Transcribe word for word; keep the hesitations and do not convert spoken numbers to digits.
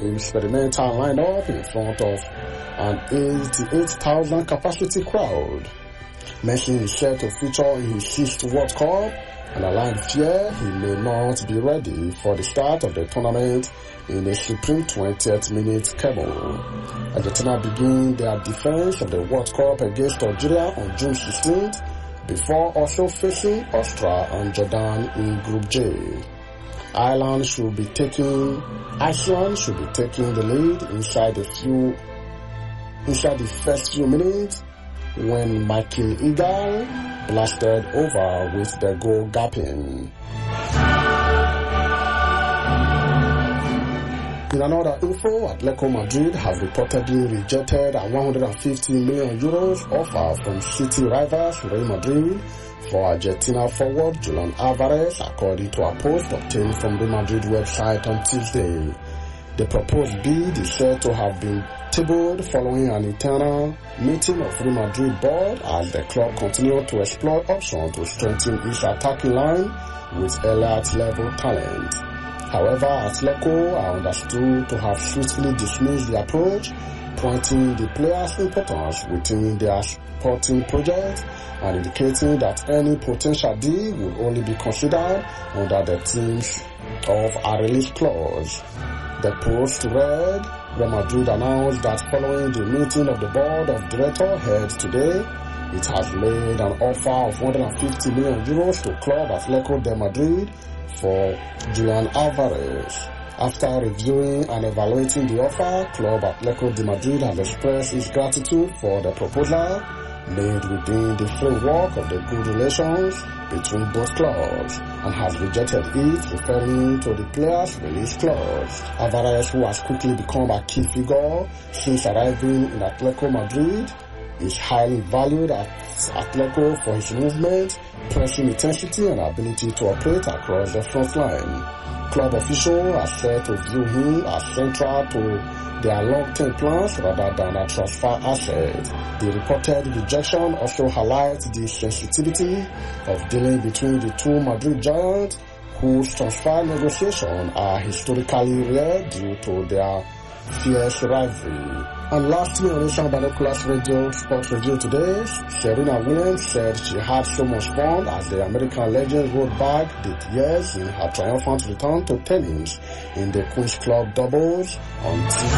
experimental lineup in front of an eighty-eight thousand capacity crowd. Messi is set to feature in his sixth World Cup, and aligned fear he may not be ready for the start of the tournament in a supreme twentieth minute cable. Argentina begin their defense of the World Cup against Algeria on June sixteenth, before also facing Austria and Jordan in Group J. Ireland should be taking Iceland should be taking the lead inside the few inside the first few minutes when Michael Eagle blasted over with the goal gapping. In another info, Atletico Madrid have reportedly rejected a one hundred fifty million euros offer from city rivals Real Madrid for Argentina forward Julian Alvarez, according to a post obtained from the Madrid website on Tuesday. The proposed bid is said to have been tabled following an internal meeting of Real Madrid board as the club continued to explore options to strengthen its attacking line with elite level talent. However, Atletico are understood to have swiftly dismissed the approach, pointing the players' importance within their sporting project and indicating that any potential deal will only be considered under the terms of a release clause. The post read, Real Madrid announced that following the meeting of the board of directors held today, it has made an offer of one hundred fifty million euros to Club Atletico de Madrid for Julian Alvarez. After reviewing and evaluating the offer, Club Atletico de Madrid has expressed its gratitude for the proposal made within the framework of the good relations between both clubs and has rejected it, referring to the player's release clause. Alvarez, who has quickly become a key figure since arriving in Atletico Madrid, is highly valued at Atletico for his movement, pressing intensity and ability to operate across the front line. Club officials are said to view him as central to their long-term plans rather than a transfer asset. The reported rejection also highlights the sensitivity of dealing between the two Madrid giants, whose transfer negotiations are historically rare due to their fierce rivalry. And lastly, on Asian Binoculars Radio Sports Review today, Serena Williams said she had so much fun as the American legend rode back the years in her triumphant return to tennis in the Queen's Club doubles on Tuesday.